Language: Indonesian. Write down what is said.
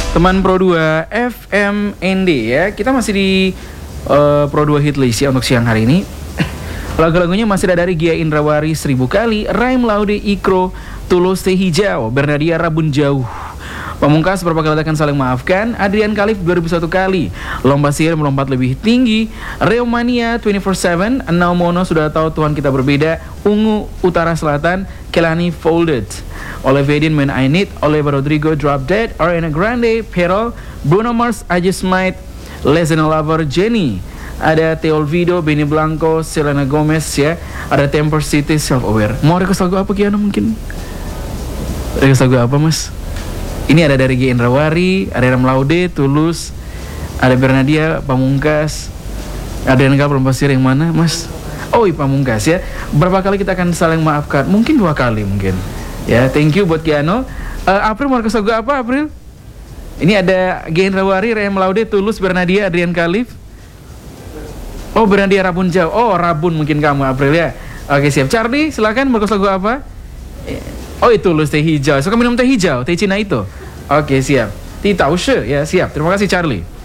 Teman Pro 2 FMND ya. Kita masih di Pro 2 hit list ya untuk siang hari ini. Lagu-lagunya masih ada dari Gia Indrawari 1000 kali, Raim Laude Ikro, Tulus Teh Hijau, Bernadia Rabun Jauh. Pamungkas berapa kali akan saling maafkan, Adrian Khalif 2001 kali, Lomba Sihir melompat lebih tinggi, Reomania 24/7, Now Mono sudah tahu Tuhan kita berbeda, Ungu Utara Selatan, Kelani Folded, Olivia Dean When I Need, Oliver Rodrigo Drop Dead, Ariana Grande Peril, Bruno Mars I Just Might, Less Than a Lover Jenny, ada Theo Olvido, Benny Blanco, Selena Gomez ya, ada Temper City Self Aware. Mau request lagu apa Kiana mungkin? Request lagu apa mas? Ini ada dari G. Indrawari, ada Raim Laude, Tulus, ada Bernadia, Pamungkas, ada yang belum pasti yang mana mas? Oh iya Pamungkas ya. Berapa kali kita akan saling maafkan? Mungkin 2 kali mungkin. Ya, thank you buat Kiano. April mau request lagu apa April? Ini ada G. Indrawari, Raim Laude, Tulus, Bernadia, Adrian Khalif. Oh Bernadia Rabun Jauh. Oh Rabun mungkin kamu April ya. Oke siap. Charlie silakan request lagu apa? Oh itu Tulus Teh Hijau. Suka minum teh hijau, teh Cina itu. Oke siap. Tita Ushe ya siap. Terima kasih Charlie.